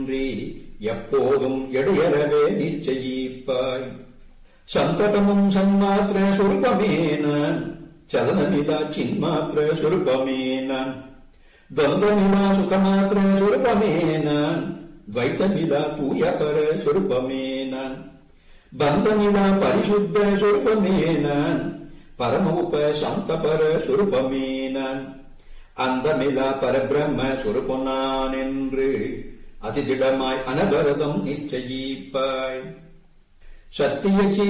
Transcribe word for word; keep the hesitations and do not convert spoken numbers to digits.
எப்போதும் எடையறவே நிச்சயிப்பாய். சந்ததமும் சன்மாத்திர சுரூபமே நான், சலனமிலா சின்மாத்திர சுரூபமே நான், துவந்தமிலா சுகமாத்திர சுரூபமே நான், துவைத்தமிலா தூயபர சுரூபமே நான், பந்தமிலா பரிசுத்த சுரூபமே நான், பரம உப சாந்தபர சுரூபமே நான், அந்தமிலா பரபிரம்ம சுரூபம் நான் என்று அதிதிடமாய் அனவரதம் நிச்சயிப்பாய். சத்திய